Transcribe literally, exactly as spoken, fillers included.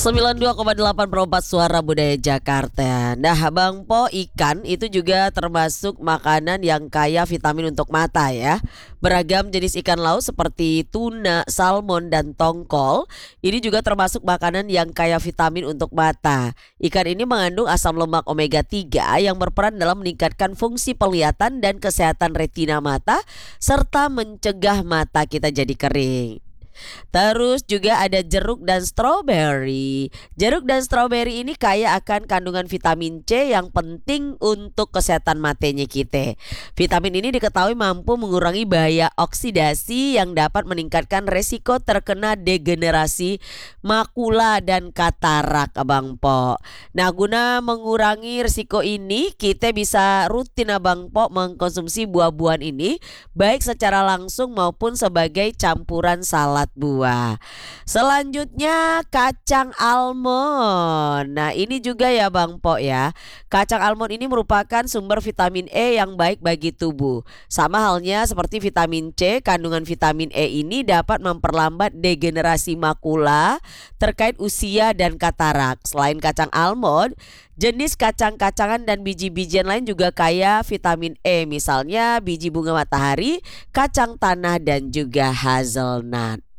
sembilan puluh dua koma delapan Perempat Suara Budaya Jakarta. Nah Bang Po, ikan itu juga termasuk makanan yang kaya vitamin untuk mata ya. Beragam jenis ikan laut seperti tuna, salmon, dan tongkol ini juga termasuk makanan yang kaya vitamin untuk mata. Ikan ini mengandung asam lemak omega tiga yang berperan dalam meningkatkan fungsi penglihatan dan kesehatan retina mata serta mencegah mata kita jadi kering. Terus juga ada jeruk dan stroberi. Jeruk dan stroberi ini kaya akan kandungan vitamin C yang penting untuk kesehatan matanya kita. Vitamin ini diketahui mampu mengurangi bahaya oksidasi yang dapat meningkatkan resiko terkena degenerasi makula dan katarak, Abang Po. Nah, guna mengurangi risiko ini, kita bisa rutin, Abang Po, mengkonsumsi buah-buahan ini baik secara langsung maupun sebagai campuran salad buah. Selanjutnya kacang almond. Nah ini juga ya Bang Po ya. Kacang almond ini merupakan sumber vitamin E yang baik bagi tubuh. Sama halnya seperti vitamin C, kandungan vitamin E ini dapat memperlambat degenerasi makula terkait usia dan katarak. Selain kacang almond, jenis kacang-kacangan dan biji-bijian lain juga kaya vitamin E. Misalnya biji bunga matahari, kacang tanah, dan juga hazelnut.